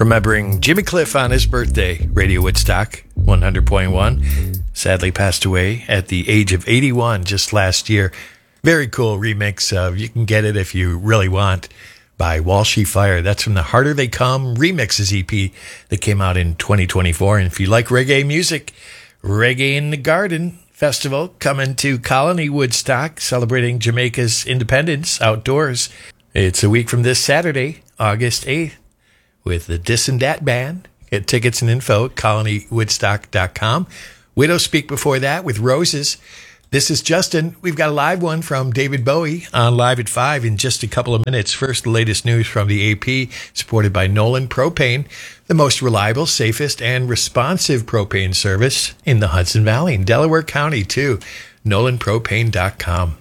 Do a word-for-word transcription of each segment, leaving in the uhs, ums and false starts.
Remembering Jimmy Cliff on his birthday, Radio Woodstock one hundred point one. Sadly passed away at the age of eighty-one just last year. Very cool remix of You Can Get It If You Really Want by Walshy Fire. That's from the Harder They Come Remixes E P that came out in twenty twenty-four. And if you like reggae music, Reggae in the Garden Festival coming to Colony Woodstock, celebrating Jamaica's independence outdoors. It's a week from this Saturday, August eighth, with the Dis and Dat Band. Get tickets and info at colony woodstock dot com. Widows speak before that with Roses. This is Justin. We've got a live one from David Bowie on Live at five in just a couple of minutes. First, the latest news from the A P, supported by Nolan Propane, the most reliable, safest, and responsive propane service in the Hudson Valley and Delaware County, too. nolan propane dot com.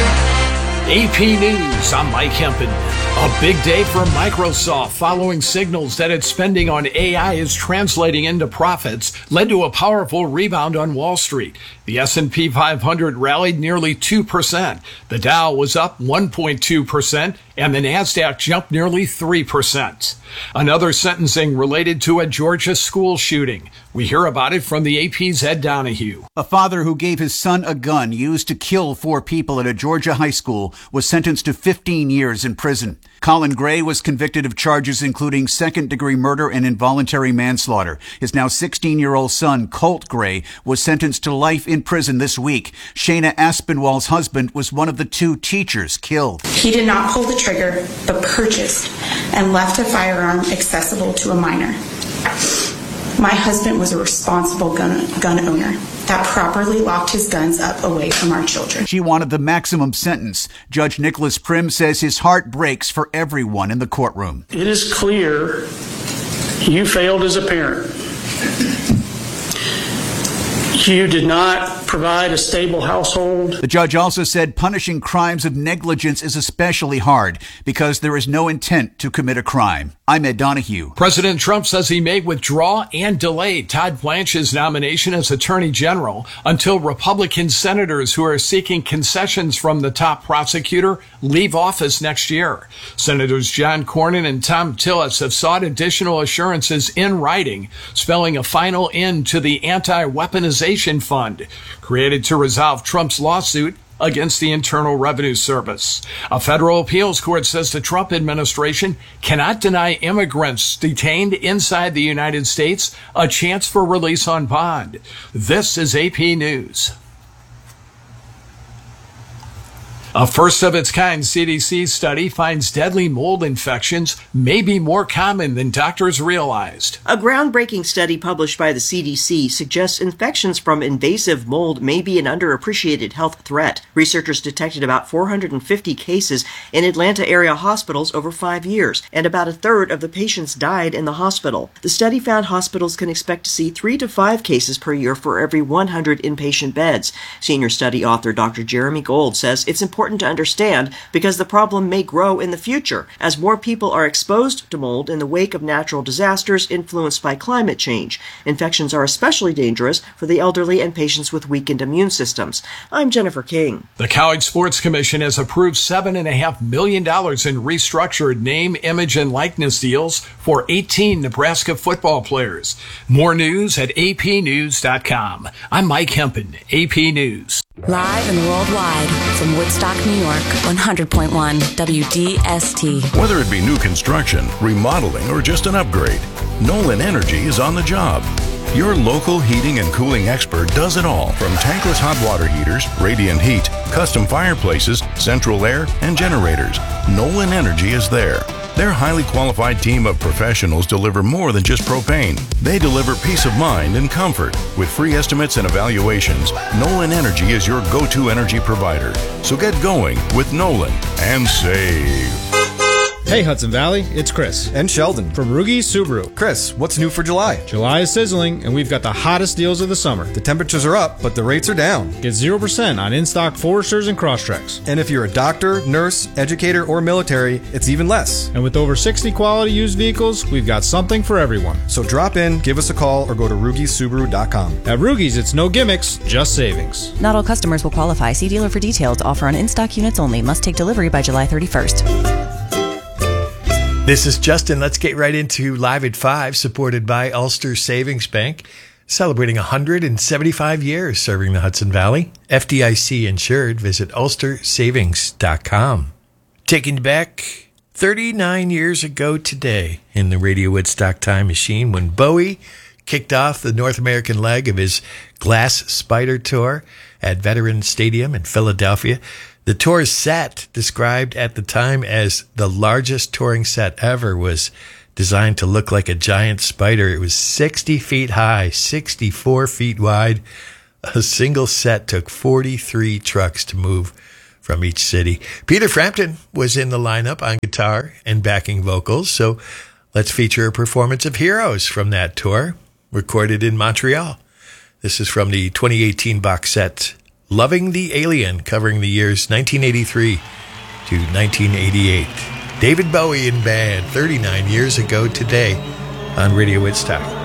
A P News, I'm Mike Hempen. A big day for Microsoft following signals that its spending on A I is translating into profits led to a powerful rebound on Wall Street. The S and P five hundred rallied nearly two percent. The Dow was up one point two percent and the NASDAQ jumped nearly three percent. Another sentencing related to a Georgia school shooting. We hear about it from the A P's Ed Donahue. A father who gave his son a gun used to kill four people at a Georgia high school was sentenced to fifteen years in prison. Colin Gray was convicted of charges including second-degree murder and involuntary manslaughter. His now sixteen-year-old son, Colt Gray, was sentenced to life in prison this week. Shayna Aspinwall's husband was one of the two teachers killed. He did not pull the trigger, but purchased and left a firearm accessible to a minor. My husband was a responsible gun, gun owner that properly locked his guns up away from our children. She wanted the maximum sentence. Judge Nicholas Prim says his heart breaks for everyone in the courtroom. It is clear you failed as a parent. You did not provide a stable household. The judge also said punishing crimes of negligence is especially hard because there is no intent to commit a crime. I'm Ed Donahue. President Trump says he may withdraw and delay Todd Blanche's nomination as Attorney General until Republican senators who are seeking concessions from the top prosecutor leave office next year. Senators John Cornyn and Tom Tillis have sought additional assurances in writing, spelling a final end to the anti-weaponization fund created to resolve Trump's lawsuit against the Internal Revenue Service. A federal appeals court says the Trump administration cannot deny immigrants detained inside the United States a chance for release on bond. This is A P News. A first-of-its-kind C D C study finds deadly mold infections may be more common than doctors realized. A groundbreaking study published by the C D C suggests infections from invasive mold may be an underappreciated health threat. Researchers detected about four hundred fifty cases in Atlanta area hospitals over five years, and about a third of the patients died in the hospital. The study found hospitals can expect to see three to five cases per year for every one hundred inpatient beds. Senior study author Doctor Jeremy Gold says it's important to understand because the problem may grow in the future as more people are exposed to mold in the wake of natural disasters influenced by climate change. Infections are especially dangerous for the elderly and patients with weakened immune systems. I'm Jennifer King. The College Sports Commission has approved seven point five million dollars in restructured name, image, and likeness deals for eighteen Nebraska football players. More news at A P news dot com. I'm Mike Hempen, A P News. Live and worldwide from Woodstock, New York, one hundred point one W D S T. Whether it be new construction, remodeling, or just an upgrade, Nolan Energy is on the job. Your local heating and cooling expert does it all, from tankless hot water heaters, radiant heat, custom fireplaces, central air, and generators. Nolan Energy is there. Their highly qualified team of professionals deliver more than just propane. They deliver peace of mind and comfort. With free estimates and evaluations, Nolan Energy is your go-to energy provider. So get going with Nolan and save. Hey Hudson Valley, it's Chris. And Sheldon. From Rugi Subaru. Chris, what's new for July? July is sizzling, and we've got the hottest deals of the summer. The temperatures are up, but the rates are down. Get zero percent on in-stock Foresters and Crosstreks. And if you're a doctor, nurse, educator, or military, it's even less. And with over sixty quality used vehicles, we've got something for everyone. So drop in, give us a call, or go to rugi subaru dot com. At Rugi's, it's no gimmicks, just savings. Not all customers will qualify. See dealer for details. Offer on in-stock units only. Must take delivery by July thirty-first. This is Justin. Let's get right into Live at five, supported by Ulster Savings Bank, celebrating one hundred seventy-five years serving the Hudson Valley. F D I C insured. Visit ulster savings dot com. Taking you back thirty-nine years ago today in the Radio Woodstock Time Machine when Bowie kicked off the North American leg of his Glass Spider Tour at Veterans Stadium in Philadelphia. The tour's set, described at the time as the largest touring set ever, was designed to look like a giant spider. It was sixty feet high, sixty-four feet wide. A single set took forty-three trucks to move from each city. Peter Frampton was in the lineup on guitar and backing vocals, so let's feature a performance of Heroes from that tour, recorded in Montreal. This is from the twenty eighteen box set, Loving the Alien, covering the years nineteen eighty-three to nineteen eighty-eight. David Bowie and Band, thirty-nine years ago today on Radio Woodstock.